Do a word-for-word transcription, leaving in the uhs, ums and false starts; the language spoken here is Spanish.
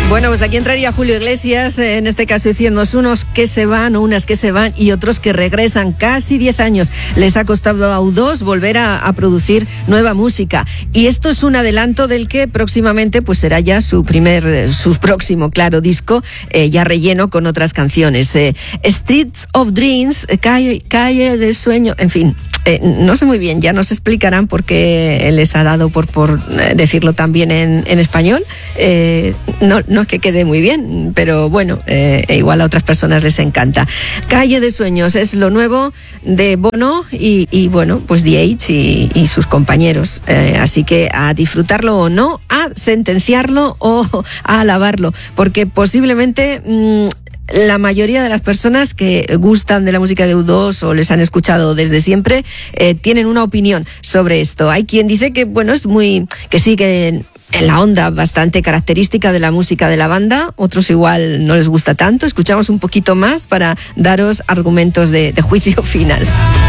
Bueno, pues aquí entraría Julio Iglesias, en este caso diciendo unos que se van, unas que se van y otros que regresan. Casi diez años les ha costado a U dos volver a, a producir nueva música. Y esto es un adelanto del que próximamente pues será ya su primer, su próximo, claro, disco, eh, ya relleno con otras canciones. Eh, Streets of Dreams, calle, calle de sueño, en fin. Eh, no sé muy bien, ya nos explicarán por qué les ha dado por, por decirlo también en, en español. Eh, no, no es que quede muy bien, pero bueno, eh, igual a otras personas les encanta. Calle de Sueños es lo nuevo de Bono y, y bueno, pues The Edge y, y sus compañeros. Eh, así que a disfrutarlo o no, a sentenciarlo o a alabarlo, porque posiblemente... Mmm, la mayoría de las personas que gustan de la música de U dos o les han escuchado desde siempre eh, tienen una opinión sobre esto. Hay quien dice que bueno, es muy que sigue en, en la onda bastante característica de la música de la banda, otros igual no les gusta tanto. Escuchamos un poquito más para daros argumentos de, de juicio final.